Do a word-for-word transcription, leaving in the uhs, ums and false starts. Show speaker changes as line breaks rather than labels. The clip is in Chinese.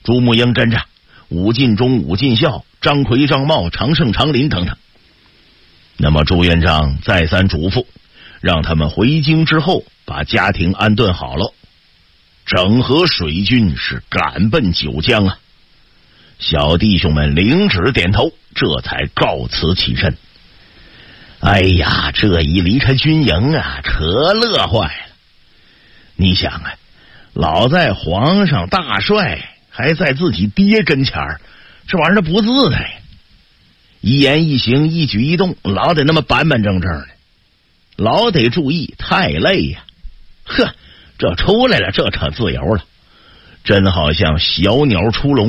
祖母英跟着，武进忠、武进孝、张奎、张茂、常胜、常林等等。那么朱元璋再三嘱咐，让他们回京之后把家庭安顿好了，整合水军是赶奔九江啊。小弟兄们领旨点头，这才告辞起身。哎呀，这一离开军营啊，可乐坏了。你想啊，老在皇上大帅还在自己爹跟前儿，这玩意儿不自在呀。一言一行一举一动老得那么板板正正的，老得注意，太累呀。呵，这出来了，这可自由了，真好像小鸟出笼。